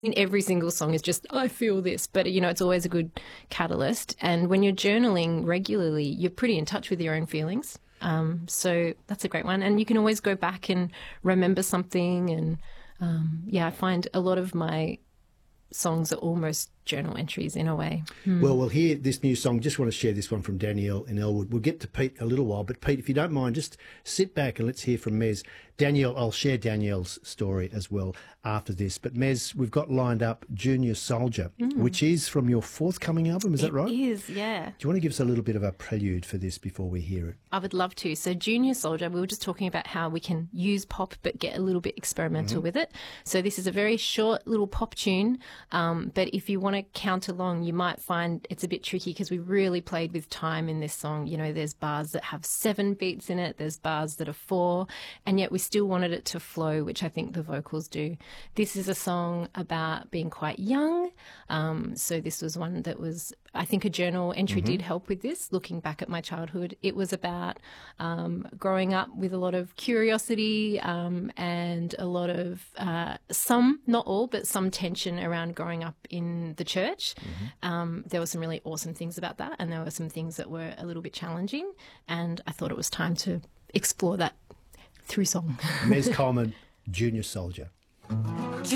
In every single song is just, I feel this, but it's always a good catalyst. And when you're journaling regularly, you're pretty in touch with your own feelings. So that's a great one. And you can always go back and remember something. And I find a lot of my songs are almost journal entries in a way. Well, we'll hear this new song. Just want to share this one from Danielle in Elwood. We'll get to Pete a little while, but Pete, if you don't mind, just sit back and let's hear from Mez. Danielle, I'll share Danielle's story as well after this. But Mez, we've got lined up Junior Soldier, which is from your forthcoming album, is that right? It is, yeah. Do you want to give us a little bit of a prelude for this before we hear it? I would love to. So Junior Soldier, we were just talking about how we can use pop but get a little bit experimental with it. So this is a very short little pop tune, but if you want to count along, you might find it's a bit tricky because we really played with time in this song. There's bars that have 7 beats in it, there's bars that are 4, and yet we still wanted it to flow, which I think the vocals do. This is a song about being quite young. So this was one that was, I think a journal entry did help with this, looking back at my childhood. It was about growing up with a lot of curiosity and a lot of some, not all, but some tension around growing up in the church. There were some really awesome things about that, and there were some things that were a little bit challenging, and I thought it was time to explore that through song. Mez Coleman, Junior Soldier.